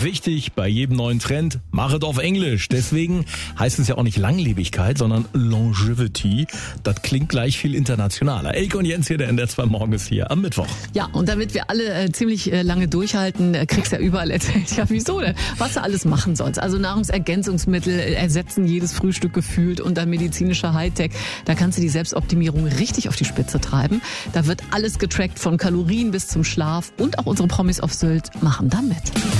wichtig bei jedem neuen Trend, mach es auf Englisch. Deswegen heißt es ja auch nicht Langlebigkeit, sondern Longevity. Das klingt gleich viel internationaler. Elke und Jens hier, der NDR 2 Morgen ist hier am Mittwoch. Ja, und damit wir alle ziemlich lange durchhalten, kriegst du ja überall erzählt, ja wieso denn, was du alles machen sollst. Also Nahrungsergänzungsmittel ersetzen jedes Frühstück gefühlt und dann medizinischer Hightech. Da kannst du die Selbstoptimierung richtig auf die Spitze treiben. Da wird alles getrackt, von Kalorien bis zum Schlaf, und auch unsere Promis auf Sylt machen da mit.